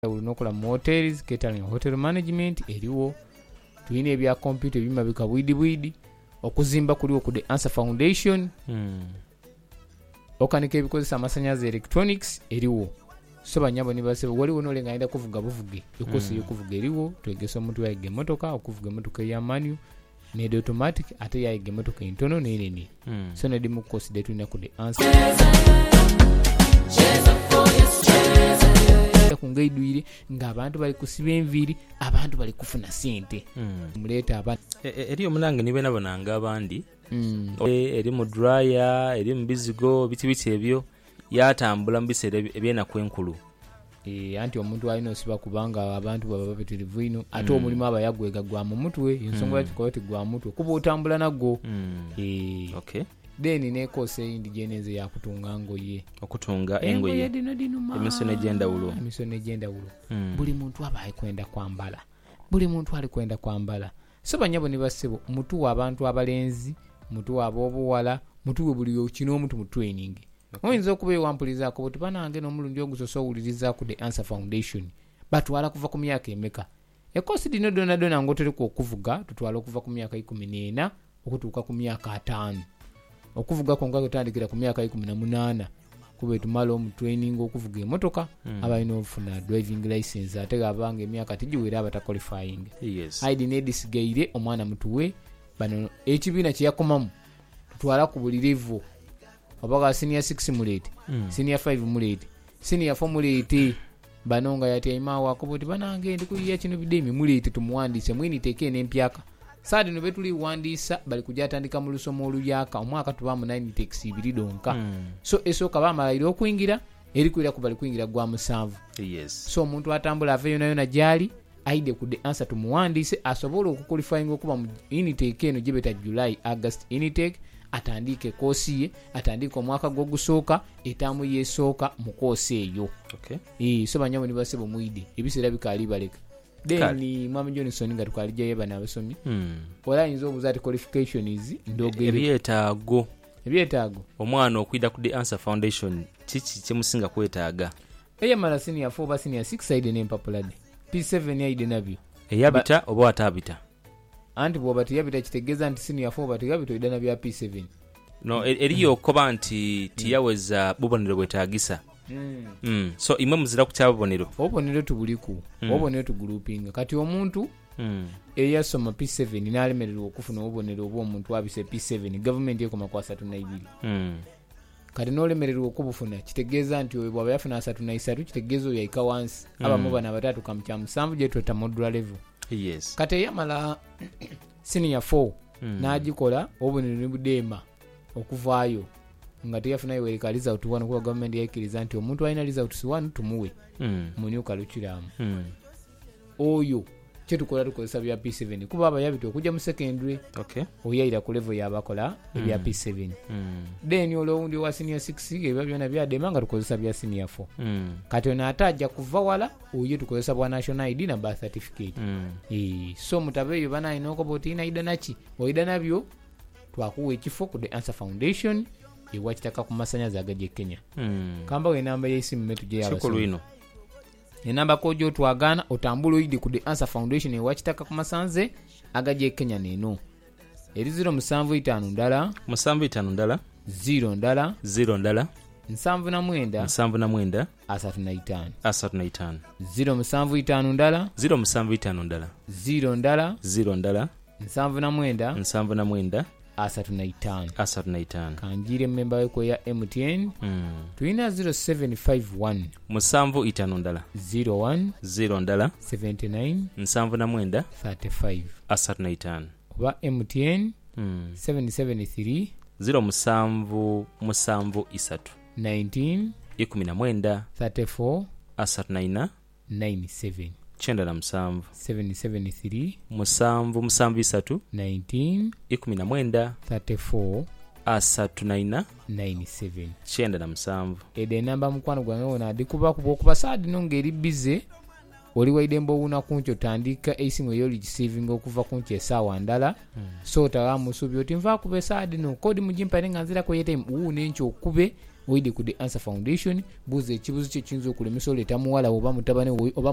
olunokola mu hotels catering hotel management eriwo tulina ebya computer ebimabika bwidi okuzimba kuliwo ku The Answer Foundation okanika ebikozesa amasanyazi electronics eriwo so banyabo ni basebe waliwo nolenga aenda kuvuga buvuge yokosi yokuvuga eriwo twegesa omuntu yaige motoka okuvuga motoka ya manual ne automatic ate yaige motoka intono nenene so ne dimu kosi de tulina ku The Answer kungaidwire nga abantu bali kusiba enviri abantu bali kufuna sente muleta abantu eri omunange nibe nabonanga abandi eri mu dryer eri mu bizigo biti ebyo yatambula mu biseera ebyena kwenkulu anti omuntu alina osiba kubanga abantu baba babitirivu ino ate omulimu abayagwega gwa mu mutwe ensonga yakikola gwa mutwe kuba otambula nagwo okay then ne kose indi geneze ya kutunga ngoye okutunga engoye emisono egyendawulo buli muntu abaye kwenda kwambala buli muntu ali kwenda kwambala so banyabo ni basebo mutu abantu abalenzi mutu abobuwala mutu buli kino omuntu mu training oyinza okuba ewampuliza ko tubanange n'omulundi ogusosowuliriza ku The Answer Foundation batwala kuva ku myaka emeka ekosi dino dona ngoteri ku okuvuga tutwala okuva ku myaka 14 okutuuka ku myaka 5 okuvuga konga kutandikira ku myaka 18 kube tumalo mu training okuvuga emotoka abayino ofuna driving license ate abanga emyaka tijiwera abataqualifying ID nedis geire omwana mutuwe bano ekibina kyakomamu tutwala ku buli level abaga senior 6 mulete senior 5 mulete senior 4 mulete banonga yati ima wakoboti banange ndikuyiya kino bidemi mulete tumuwandise mwini teke n'empyaka sadi no betuli wandisa bali kujatandika mu lusomo oluyaka omwaka tubamu 9 taxi ibiri donka so esoka bamalira okuyingira eri kwira kubali kuyingira gwa musanvu so omuntu atambula aveyo nayo na jali aide ku The Answer tumuwandise asobola okuqualifying okuba mu intake eno jibeta July August intake atandike kosi ye atandike omwaka gwo gusooka etamu yesoka mu kosi eyo so banyabo ni basebo muide ebisera bikali baleka deni Mama Johnson nga tukalije yeba nabasomi ola inzo obuzati qualifications ndoge ebyetaago omwana okwida ku The Answer Foundation chichi chemusinga kwetaaga mara senior 4 ba senior 6 side ne papulade P7 yaide nabyo eyabita oba atabita anti bwobati yabita kitegeza nti senior 4 bati yabita idana bya P7 no eriyo koba nti tiyaweza bubonero bwetagisa so imwe muzira ku kyabonero obonero tubuliku obonero tugrouping kati omuntu eyasoma P7 nalemererwa okufuna obonero obwo omuntu abise P7 government ekoma kwa 32 kati nolemererwa okubufuna kitegeza nti oyo bwaba yafuna 33 kitegeza oyo yaika wansi abamu bana batatu kamcha musanvu je tweta modular level kati yamala senior 4 najikola obonero ne budema okuvaayo ngati yafuna iwe result 1 kwa government yakiriza nti omuntu alina result 1 tumuwe munyo kalukiramu oyo kyetukola tukozesa bya P7 kuba aba yabito okujja mu secondary oyayira ku level yabakola ebya P7 then olowundi wa senior 6 ebya byona bya demanga tukozesa bya senior 4 kati ona atajja kuva wala oyo tukozesa bwa national ID na birth certificate so mutabeyo bana inoko botina ida nachi oida nabyo twakuwe ekifo ku The Answer Foundation iwachitaka ku masanyazi agaje Kenya kamba we namba y'esimu metu je yabaso enamba kojo twagana otambulo idi ku The Answer Foundation iwachitaka ku masanze agaje Kenya neno eri 075 ndala 0 ndala 0 7 35 075 ndala 0 ndala 7 35 kanjire memba weko ya MTN tuina 0751 75 ndala 01 ndala 79 35 oba MTN 773 0 19 34 97 chenda na musanvu 773 musanvu 19 34 97 chenda na musanvu ede namba mukwano gwange wona adikuba kuba sadi nongeri bize oli waidembo una kuncho tandika esimu yoli receiving okuva kunche sawa ndala so tawamu subi oti mva kube sadi no kodi mujimpa nenganzira ko yete nencho kube oide ku The Answer Foundation buze kibuzo kye kinzo kulemisa oleta muwala oba mutabane oba